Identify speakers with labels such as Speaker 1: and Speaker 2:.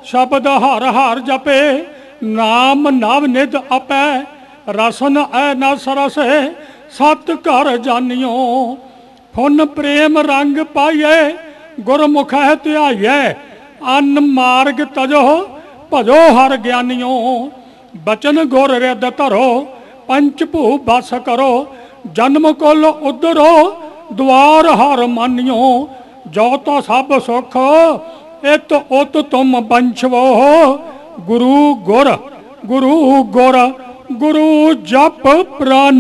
Speaker 1: शब्द हर हर जपे नाम नव निध अपै रसन ऐ न सरसे सत घर जानियो फुन प्रेम रंग पाइए गुरमुख है ध्याइए अन मार्ग तजो भजो हर ज्ञानियो बचन गुर रिद धरो पंच भू बस करो जन्म कुल उधरो द्वार हर मानियो जो तो सब सुख इत उत तुम बंशवो गुरु गुर गुरु गुर गुरु जप प्राण